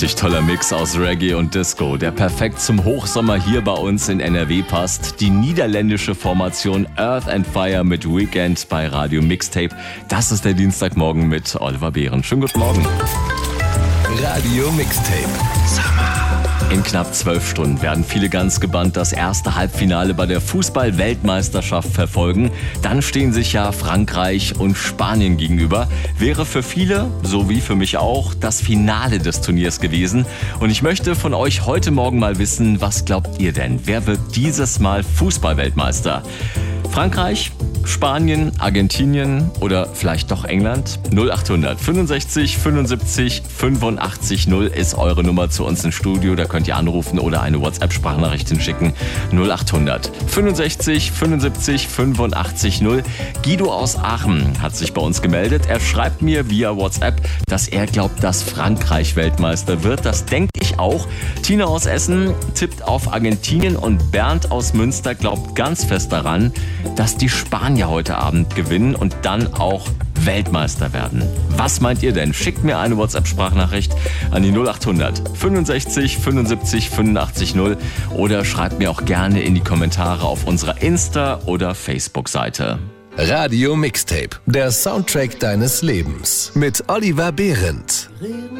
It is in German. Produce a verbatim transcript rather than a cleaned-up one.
richtig toller Mix aus Reggae und Disco, der perfekt zum Hochsommer hier bei uns in N R W passt. Die niederländische Formation Earth and Fire mit Weekend bei Radio Mixtape. Das ist der Dienstagmorgen mit Oliver Behren. Schönen guten Morgen. Radio Mixtape. Summer. In knapp zwölf Stunden werden viele ganz gebannt das erste Halbfinale bei der Fußball-Weltmeisterschaft verfolgen. Dann stehen sich ja Frankreich und Spanien gegenüber. Wäre für viele, so wie für mich auch, das Finale des Turniers gewesen. Und ich möchte von euch heute Morgen mal wissen, was glaubt ihr denn? Wer wird dieses Mal Fußball-Weltmeister? Frankreich, Spanien, Argentinien oder vielleicht doch England? null acht hundert fünfundsechzig fünfundsiebzig fünfundachtzig null ist eure Nummer zu uns ins Studio. Da könnt ihr anrufen oder eine WhatsApp-Sprachnachricht hinschicken. null acht hundert fünfundsechzig fünfundsiebzig fünfundachtzig null. Guido aus Aachen hat sich bei uns gemeldet. Er schreibt mir via WhatsApp, dass er glaubt, dass Frankreich Weltmeister wird. Das denke ich auch. Tina aus Essen tippt auf Argentinien und Bernd aus Münster glaubt ganz fest daran, dass die Spanier heute Abend gewinnen und dann auch Weltmeister werden. Was meint ihr denn? Schickt mir eine WhatsApp-Sprachnachricht an die null acht hundert fünfundsechzig fünfundsiebzig fünfundachtzig null oder schreibt mir auch gerne in die Kommentare auf unserer Insta- oder Facebook-Seite. Radio Mixtape, der Soundtrack deines Lebens mit Oliver Behrendt.